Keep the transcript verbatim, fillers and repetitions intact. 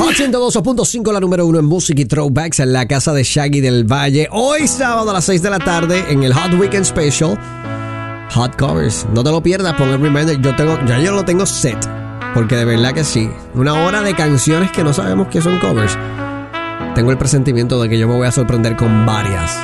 ciento dos punto cinco, la número uno en música y throwbacks en la casa de Shaggy del Valle. Hoy sábado a las seis de la tarde en el Hot Weekend Special. Hot Covers. No te lo pierdas, pon el reminder. Yo tengo, ya yo lo tengo set. Porque de verdad que sí. Una hora de canciones que no sabemos que son covers. Tengo el presentimiento de que yo me voy a sorprender con varias.